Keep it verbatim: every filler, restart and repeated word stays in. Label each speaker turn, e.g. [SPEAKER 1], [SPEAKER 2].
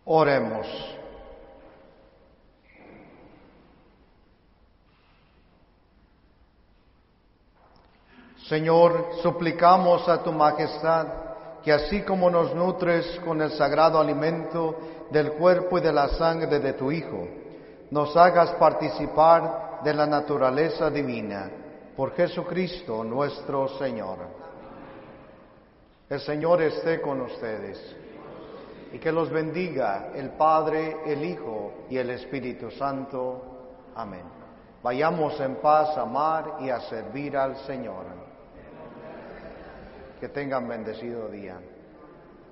[SPEAKER 1] Oremos. Señor, suplicamos a tu majestad que así como nos nutres con el sagrado alimento del cuerpo y de la sangre de tu Hijo, nos hagas participar de la naturaleza divina. Por Jesucristo nuestro Señor. El Señor esté con ustedes. Y que los bendiga el Padre, el Hijo y el Espíritu Santo. Amén. Vayamos en paz a amar y a servir al Señor. Que tengan bendecido día.